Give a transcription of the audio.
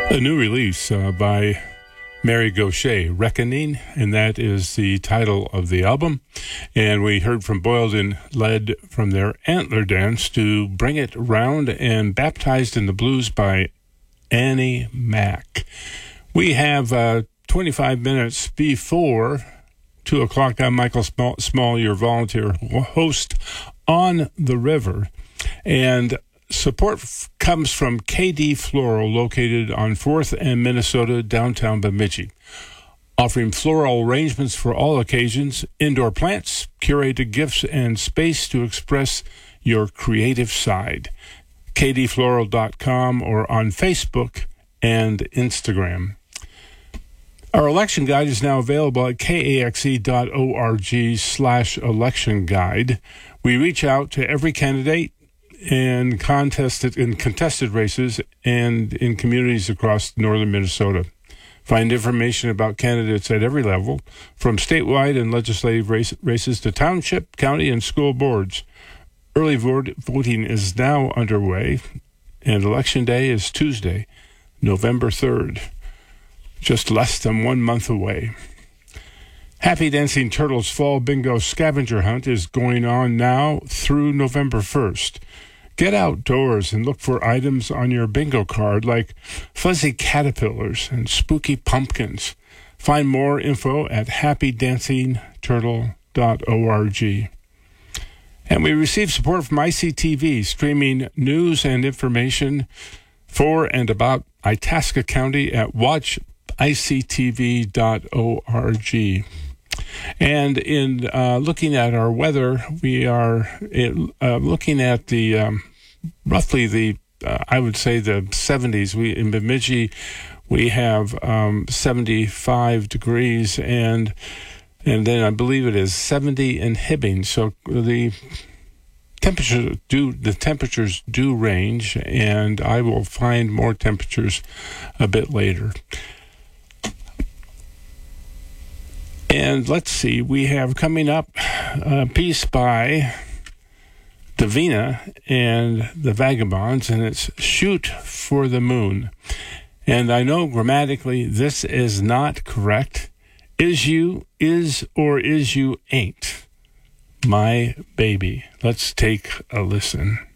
A new release by Mary Gauthier, Reckoning, and that is the title of the album. And we heard from Boiled in Lead from their Antler Dance to Bring It Round, and Baptized in the Blues by Annie Mac. We have 25 minutes before 2 o'clock. I'm Michael Small, your volunteer host on the river. And support comes from KD Floral, located on 4th and Minnesota, downtown Bemidji, offering floral arrangements for all occasions, indoor plants, curated gifts, and space to express your creative side. kdfloral.com or on Facebook and Instagram. Our election guide is now available at kaxe.org/election guide. We reach out to every candidate in contested races and in communities across northern Minnesota. Find information about candidates at every level, from statewide and legislative races to township, county, and school boards. Early voting is now underway, and Election Day is Tuesday, November 3rd, just less than 1 month away. Happy Dancing Turtles Fall Bingo Scavenger Hunt is going on now through November 1st. Get outdoors and look for items on your bingo card like fuzzy caterpillars and spooky pumpkins. Find more info at happydancingturtle.org. And we receive support from ICTV, streaming news and information for and about Itasca County at watchictv.org. And in looking at our weather, we are looking at the roughly the I would say the 70s. In Bemidji, we have 75 degrees, and then I believe it is 70 in Hibbing. So the temperatures do range, and I will find more temperatures a bit later. And let's see, we have coming up a piece by Davina and the Vagabonds, and it's Shoot for the Moon. And I know grammatically this is not correct. Is you, is, or is you ain't my baby. Let's take a listen.